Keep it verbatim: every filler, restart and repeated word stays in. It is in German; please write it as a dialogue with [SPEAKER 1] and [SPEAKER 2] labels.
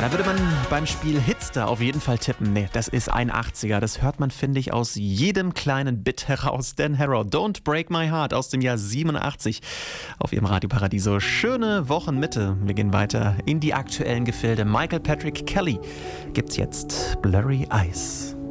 [SPEAKER 1] da würde man beim Spiel Hitster auf jeden Fall tippen. Nee, das ist ein achtziger. Das hört man, finde ich, aus jedem kleinen Bit heraus. Dan Harrow, Don't Break My Heart aus dem Jahr siebenundachtzig auf Ihrem Radio Paradiso. Schöne Wochenmitte. Wir gehen weiter in die aktuellen Gefilde. Michael Patrick Kelly gibt's jetzt. Blurry Eyes.